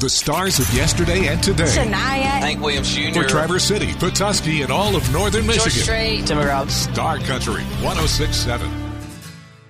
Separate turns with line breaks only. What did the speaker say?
The stars of yesterday and today.
Shania.
Hank Williams Jr.
For Traverse City, Petoskey, and all of northern Michigan.
Strait.
Timmy Routes.
Star Country 106.7.